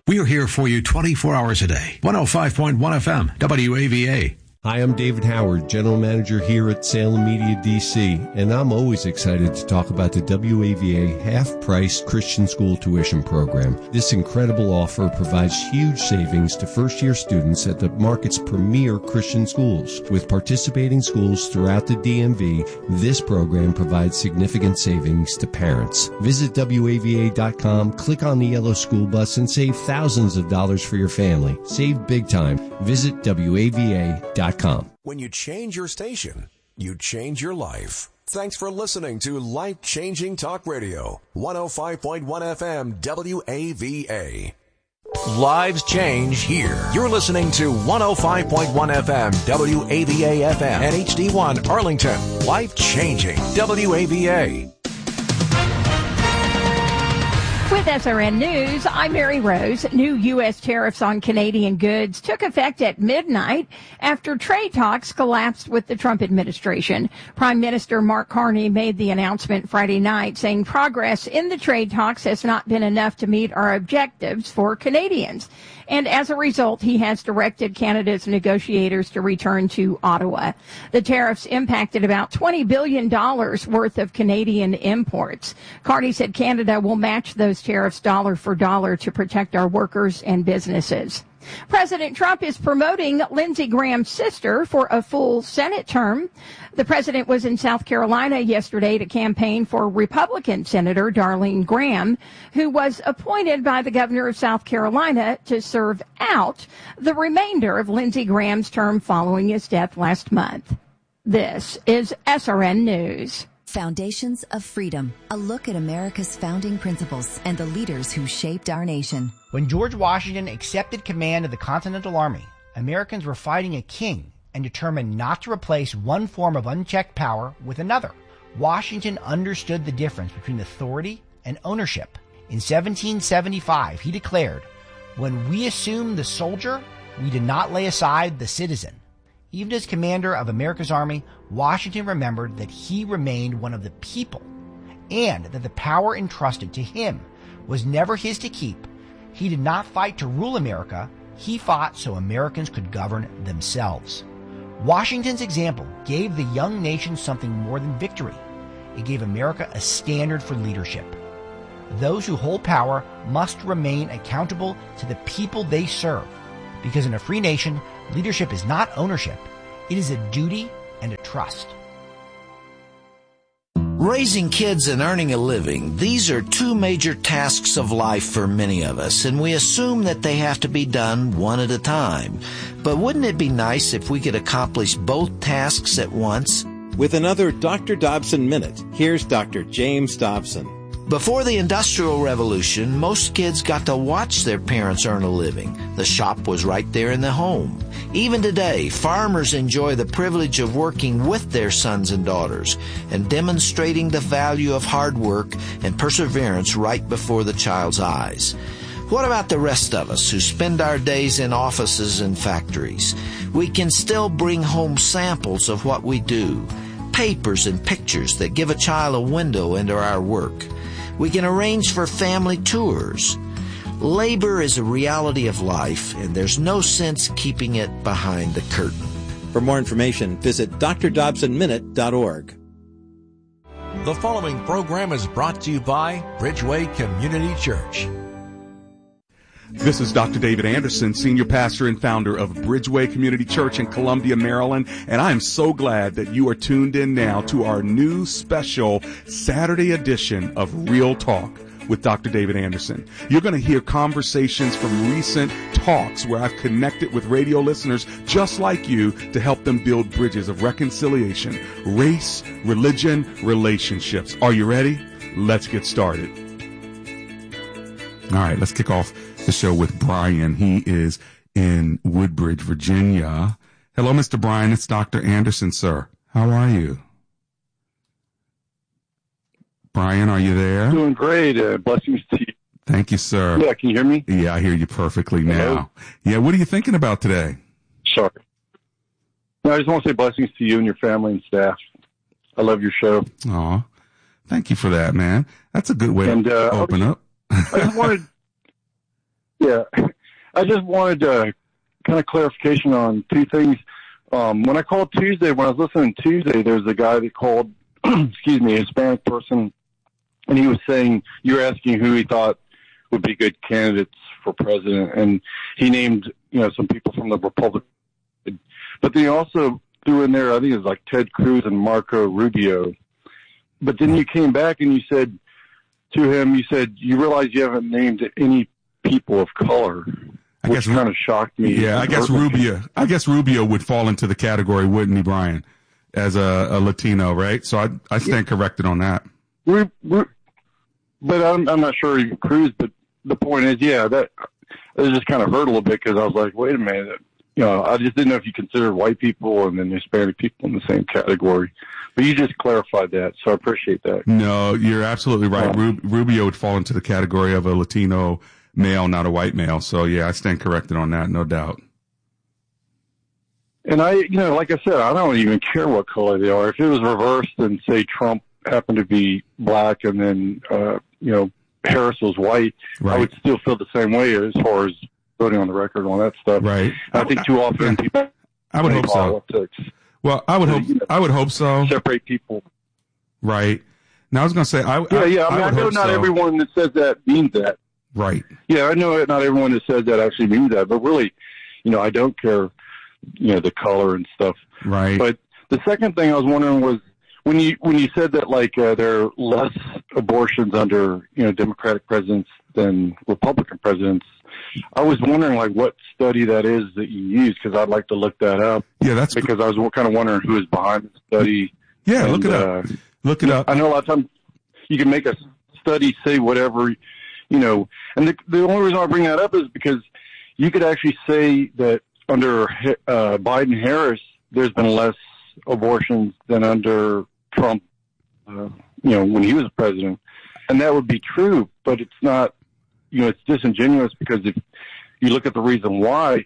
We are here for you 24 hours a day. 105.1 FM, WAVA. Hi, I'm David Howard, General Manager here at Salem Media DC, and I'm always excited to talk about the WAVA half-price Christian school tuition program. This incredible offer provides huge savings to first-year students at the market's premier Christian schools. With participating schools throughout the DMV, this program provides significant savings to parents. Visit WAVA.com, click on the yellow school bus, and save thousands of dollars for your family. Save big time. Visit WAVA.com. When you change your station, you change your life. Thanks for listening to Life-Changing Talk Radio, 105.1 FM WAVA. Lives change here. You're listening to 105.1 FM WAVA FM and HD1 Arlington. Life-Changing WAVA. With SRN News, I'm Mary Rose. New U.S. tariffs on Canadian goods took effect at midnight after trade talks collapsed with the Trump administration. Prime Minister Mark Carney made the announcement Friday night, saying progress in the trade talks has not been enough to meet our objectives for Canadians. And as a result, he has directed Canada's negotiators to return to Ottawa. The tariffs impacted about $20 billion worth of Canadian imports. Carney said Canada will match those tariffs dollar for dollar to protect our workers and businesses. President Trump is promoting Lindsey Graham's sister for a full Senate term. The president was in South Carolina yesterday to campaign for Republican Senator Darlene Graham, who was appointed by the governor of South Carolina to serve out the remainder of Lindsey Graham's term following his death last month. This is SRN News. Foundations of Freedom, a look at America's founding principles and the leaders who shaped our nation. When George Washington accepted command of the Continental Army, Americans were fighting a king and determined not to replace one form of unchecked power with another. Washington understood the difference between authority and ownership. In 1775, he declared, "When we assume the soldier, we did not lay aside the citizen." Even as commander of America's army, Washington remembered that he remained one of the people and that the power entrusted to him was never his to keep. He did not fight to rule America. He fought so Americans could govern themselves. Washington's example gave the young nation something more than victory. It gave America a standard for leadership. Those who hold power must remain accountable to the people they serve, because in a free nation, leadership is not ownership. It is a duty and a trust. Raising kids and earning a living, these are two major tasks of life for many of us, and we assume that they have to be done one at a time. But wouldn't it be nice if we could accomplish both tasks at once? With another Dr. Dobson Minute, here's Dr. James Dobson. Before the Industrial Revolution, most kids got to watch their parents earn a living. The shop was right there in the home. Even today, farmers enjoy the privilege of working with their sons and daughters and demonstrating the value of hard work and perseverance right before the child's eyes. What about the rest of us who spend our days in offices and factories? We can still bring home samples of what we do, papers and pictures that give a child a window into our work. We can arrange for family tours. Labor is a reality of life, and there's no sense keeping it behind the curtain. For more information, visit drdobsonminute.org. The following program is brought to you by Bridgeway Community Church. This is Dr. David Anderson, Senior Pastor and Founder of Bridgeway Community Church in Columbia, Maryland, and I am so glad that you are tuned in now to our new special Saturday edition of Real Talk with Dr. David Anderson. You're going to hear conversations from recent talks where I've connected with radio listeners just like you to help them build bridges of reconciliation, race, religion, relationships. Are you ready? Let's get started. All right, let's kick off the show with Brian. He is in Woodbridge, Virginia. Hello, Mr. Brian. It's Dr. Anderson, sir. How are you? Brian, are you there? Doing great. Blessings to you. Thank you, sir. Yeah, can you hear me? Yeah, I hear you perfectly now. Hello? Yeah, what are you thinking about today? Sorry. No, I just want to say blessings to you and your family and staff. I love your show. Aw, thank you for that, man. That's a good way to open up. I just wanted Yeah, I just wanted kind of clarification on two things. When I called Tuesday, when I was listening Tuesday, there's a guy that called, excuse me, a Hispanic person, and he was saying, you were asking who he thought would be good candidates for president, and he named, some people from the Republican. But then he also threw in there, I think it was like Ted Cruz and Marco Rubio. But then you came back and you said to him, you realize you haven't named any people of color, which kind of shocked me. Yeah, I guess Rubio would fall into the category, wouldn't he, Brian, as a Latino, right? So I stand corrected on that. But I'm not sure even Cruz, but the point is, that it just kind of hurt a little bit because I was like, wait a minute. I just didn't know if you considered white people and then Hispanic people in the same category. But you just clarified that, so I appreciate that. No, you're absolutely right. Rubio would fall into the category of a Latino male, not a white male. So, I stand corrected on that, no doubt. And like I said, I don't even care what color they are. If it was reversed and, say, Trump happened to be black and then, Harris was white, right, I would still feel the same way as far as voting on the record and all that stuff. Right. I think too often people. I would hope so. Politics. Well, I would hope so. Separate people. Right. Now I was going to say, I know not everyone that says that means that. Right. Yeah, I know not everyone that says that actually means that, but really, I don't care, the color and stuff. Right. But the second thing I was wondering was when you said that there are less abortions under, Democratic presidents than Republican presidents, I was wondering what study that is that you use, because I'd like to look that up. Yeah, that's because I was kind of wondering who is behind the study. Yeah, look it up. Look it up. I know a lot of times you can make a study say whatever, and the only reason I bring that up is because you could actually say that under Biden-Harris, there's been less abortions than under Trump, when he was president. And that would be true, but it's not, it's disingenuous, because if you look at the reason why,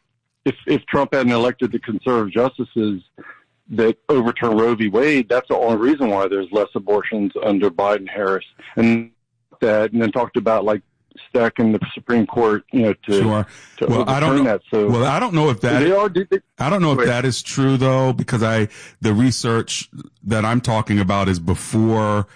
if Trump hadn't elected the conservative justices that overturned Roe v. Wade, that's the only reason why there's less abortions under Biden-Harris. And then talked about stacking the Supreme Court, to overturn that. So, well, I don't know if that I don't know if that is true though, because the research that I'm talking about is before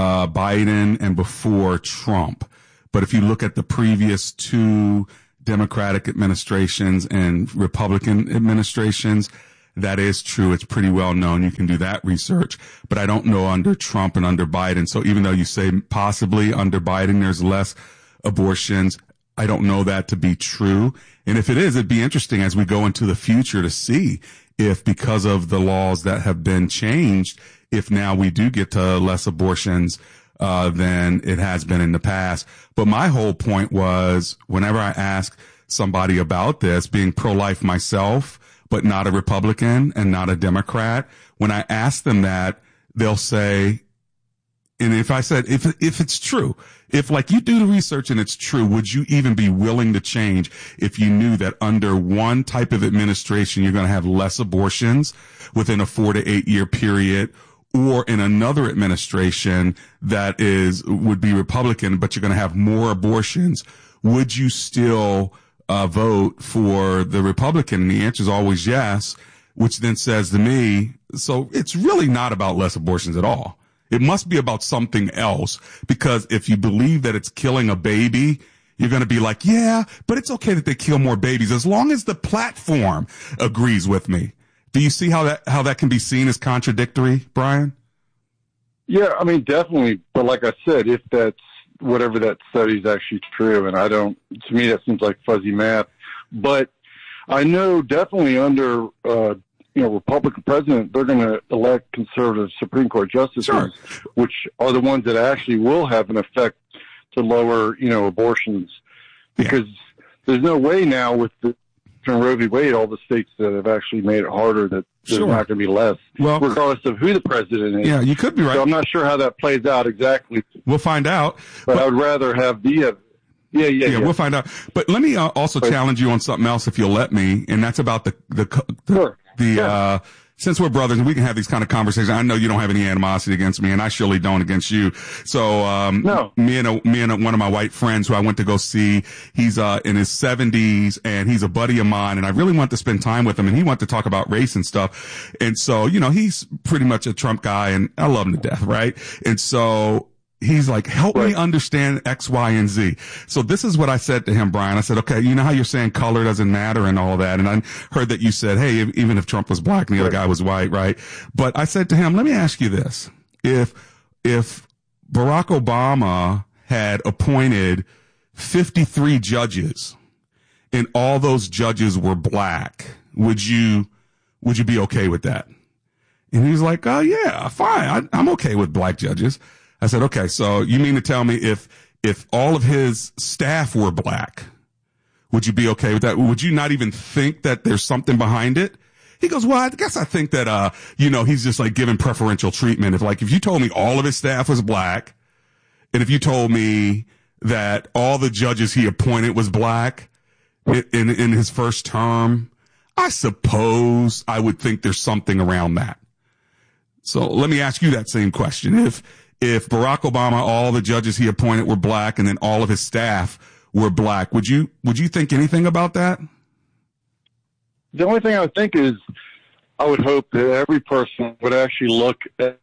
Biden and before Trump. But if you look at the previous two Democratic administrations and Republican administrations, that is true. It's pretty well known. You can do that research, but I don't know under Trump and under Biden. So even though you say possibly under Biden there's less abortions, I don't know that to be true. And if it is, it'd be interesting as we go into the future to see if, because of the laws that have been changed, if now we do get to less abortions than it has been in the past. But my whole point was, whenever I ask somebody about this, being pro-life myself, but not a Republican and not a Democrat, when I ask them that, they'll say, and if I said, if it's true, if you do the research and it's true, would you even be willing to change if you knew that under one type of administration, you're going to have less abortions within a 4 to 8 year period, or in another administration that would be Republican, but you're going to have more abortions? Would you still vote for the Republican? And the answer is always yes, which then says to me, so it's really not about less abortions at all. It must be about something else, because if you believe that it's killing a baby, you're going to be like, yeah, but it's okay that they kill more babies as long as the platform agrees with me. Do you see how that can be seen as contradictory, Brian? Yeah, I mean, definitely. But like I said, if that's whatever that study is actually true, and to me, that seems like fuzzy math. But I know definitely under, Republican president, they're going to elect conservative Supreme Court justices, sure, which are the ones that actually will have an effect to lower, abortions, because there's no way now with the Roe v. Wade, all the states that have actually made it harder, that there's not going to be less, regardless of who the president is. Yeah, you could be right. So I'm not sure how that plays out exactly. We'll find out. But I would rather have the Yeah, we'll find out. But let me also challenge you on something else, if you'll let me, and that's about the since we're brothers and we can have these kind of conversations, I know you don't have any animosity against me, and I surely don't against you. So, no. me and one of my white friends who I went to go see, he's in his 70s, and he's a buddy of mine, and I really want to spend time with him, and he wanted to talk about race and stuff. And so, he's pretty much a Trump guy, and I love him to death, right? And so he's like, help me understand X, Y, and Z. So this is what I said to him, Brian. I said, okay, you know how you're saying color doesn't matter and all that. And I heard that you said, hey, even if Trump was black and the other guy was white, right? But I said to him, let me ask you this. If Barack Obama had appointed 53 judges and all those judges were black, would you be okay with that? And he was like, oh yeah, fine. I'm okay with black judges. I said, okay, so you mean to tell me if all of his staff were black, would you be okay with that? Would you not even think that there's something behind it? He goes, well, I guess I think that, he's just like giving preferential treatment. If you told me all of his staff was black, and if you told me that all the judges he appointed was black in his first term, I suppose I would think there's something around that. So let me ask you that same question. If Barack Obama, all the judges he appointed were black and then all of his staff were black, would you think anything about that? The only thing I would think is I would hope that every person would actually look at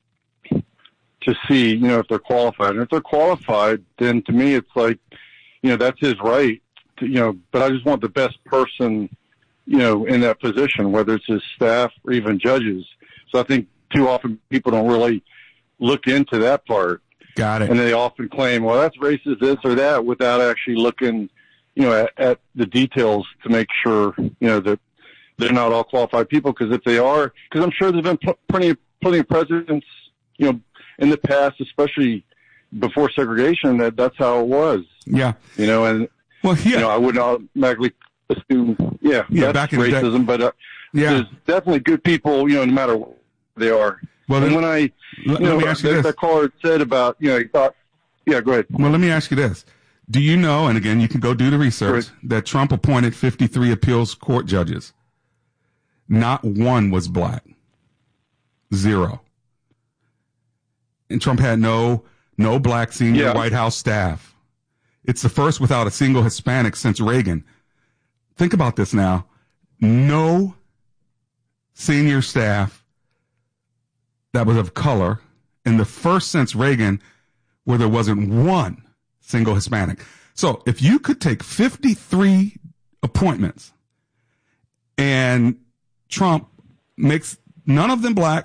to see, if they're qualified. And if they're qualified, then to me it's like, that's his right to, but I just want the best person, in that position, whether it's his staff or even judges. So I think too often people don't really look into that part. Got it. And they often claim, well, that's racist, this or that, without actually looking, at the details to make sure, that they're not all qualified people. Because if they are, because I'm sure there's been plenty of presidents, in the past, especially before segregation, that's how it was. Yeah. And I wouldn't automatically assume, that's back in racism, but there's definitely good people, no matter what they are. Well, and when let me ask you this. That caller said about, he thought, go ahead. Well, let me ask you this. Do you know, and again, you can go do the research, that Trump appointed 53 appeals court judges? Not one was black. 0. And Trump had no black senior White House staff. It's the first without a single Hispanic since Reagan. Think about this now. No senior staff that was of color, in the first since Reagan where there wasn't one single Hispanic. So if you could take 53 appointments and Trump makes none of them black,